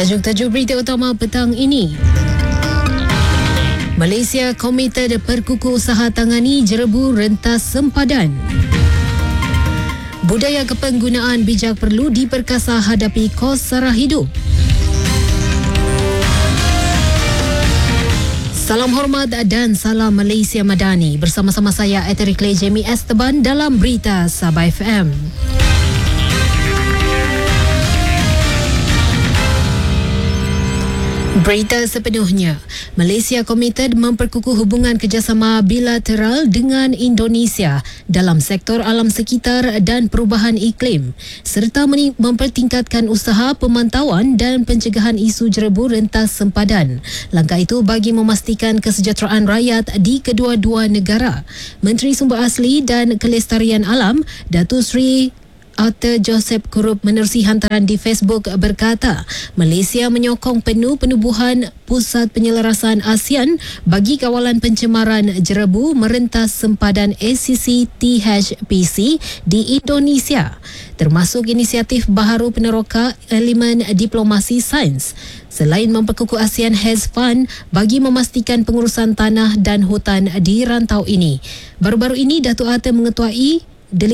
Tajuk-tajuk berita utama petang ini. Malaysia komited perkukuh usaha tangani jerebu rentas sempadan. Budaya kepenggunaan bijak perlu diperkasa hadapi kos sara hidup. Salam hormat dan salam Malaysia Madani. Bersama-sama saya Eterikle Jamie Esteban dalam Berita Sabah FM. Berita sepenuhnya. Malaysia komited memperkukuh hubungan kerjasama bilateral dengan Indonesia dalam sektor alam sekitar dan perubahan iklim serta mempertingkatkan usaha pemantauan dan pencegahan isu jerebu rentas sempadan. Langkah itu bagi memastikan kesejahteraan rakyat di kedua-dua negara. Menteri Sumber Asli dan Kelestarian Alam, Datuk Seri Arthur Joseph Kurup menerusi hantaran di Facebook berkata, Malaysia menyokong penuh penubuhan Pusat Penyelarasan ASEAN bagi kawalan pencemaran jerebu merentas sempadan ACC THPC di Indonesia, termasuk inisiatif baharu peneroka elemen diplomasi sains. Selain memperkukuh ASEAN Hedge Fund bagi memastikan pengurusan tanah dan hutan di rantau ini. Baru-baru ini Datuk Arthur mengetuai